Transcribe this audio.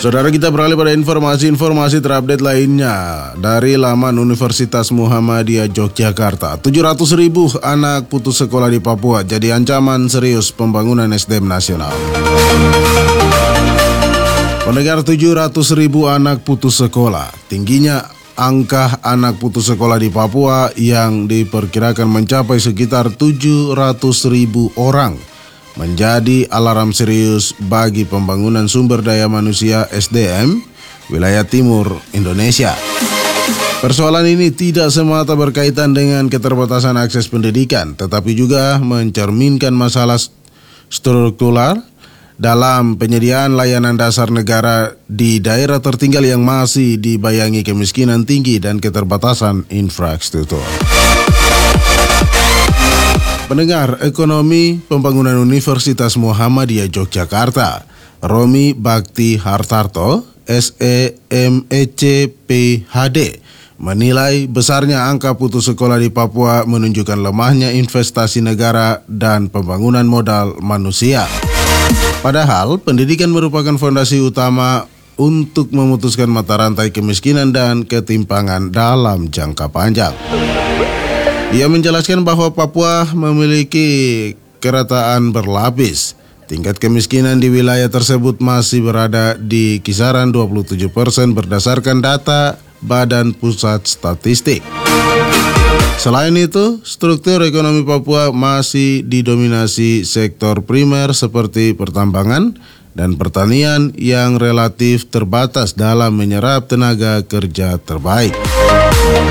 Saudara, kita beralih pada informasi terupdate lainnya dari laman Universitas Muhammadiyah Yogyakarta. 700.000 anak putus sekolah di Papua jadi ancaman serius pembangunan SDM nasional. Pendengar, 700.000 anak putus sekolah. Tingginya angka anak putus sekolah di Papua yang diperkirakan mencapai sekitar 700.000 orang menjadi alarm serius bagi pembangunan sumber daya manusia SDM wilayah timur Indonesia. Persoalan ini tidak semata berkaitan dengan keterbatasan akses pendidikan, tetapi juga mencerminkan masalah struktural dalam penyediaan layanan dasar negara di daerah tertinggal yang masih dibayangi kemiskinan tinggi dan keterbatasan infrastruktur. Pendengar, ekonomi pembangunan Universitas Muhammadiyah Yogyakarta, Romi Bakti Hartarto, SEMEC PhD, menilai besarnya angka putus sekolah di Papua menunjukkan lemahnya investasi negara dan pembangunan modal manusia. Padahal, pendidikan merupakan fondasi utama untuk memutuskan mata rantai kemiskinan dan ketimpangan dalam jangka panjang. Ia menjelaskan bahwa Papua memiliki kerataan berlapis. Tingkat kemiskinan di wilayah tersebut masih berada di kisaran 27% berdasarkan data Badan Pusat Statistik. Selain itu, struktur ekonomi Papua masih didominasi sektor primer seperti pertambangan dan pertanian yang relatif terbatas dalam menyerap tenaga kerja terbaik.